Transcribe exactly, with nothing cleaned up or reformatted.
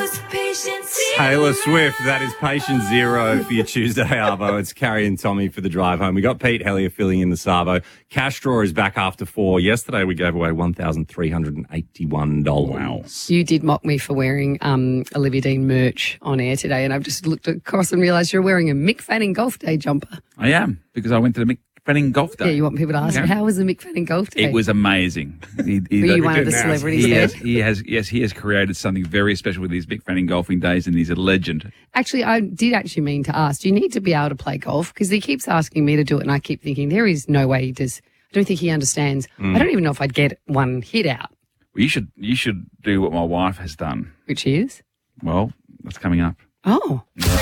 Taylor Swift, that is patient zero for your Tuesday, Arvo. It's Carrie and Tommy for the drive home. We got Pete Hellier filling in the Savo. Cash draw is back after four. Yesterday we gave away one thousand three hundred eighty-one dollars. Wow. You did mock me for wearing um, Olivia Dean merch on air today, and I've just looked across and realised you're wearing a Mick Fanning Golf Day jumper. I am, because I went to the Mick Fanning Golf Day. Yeah, you want people to ask Yeah. me, how was the Mick Fanning Golf Day? It was amazing. He, he, Were you one of the celebrities he there? has, he has, yes, he has created something very special with his Mick Fanning golfing days, and he's a legend. Actually, I did actually mean to ask, do you need to be able to play golf? Because he keeps asking me to do it, and I keep thinking, there is no way he does. I don't think he understands. Mm. I don't even know if I'd get one hit out. Well, you should, you should do what my wife has done. Which is? Well, that's coming up. Oh.